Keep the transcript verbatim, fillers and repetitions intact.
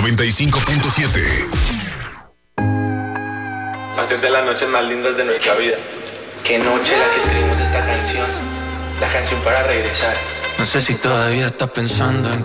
noventa y cinco punto siete. Canción de las noches más lindas de nuestra vida. Qué noche la que escribimos esta canción. La canción para regresar. No sé si todavía estás pensando en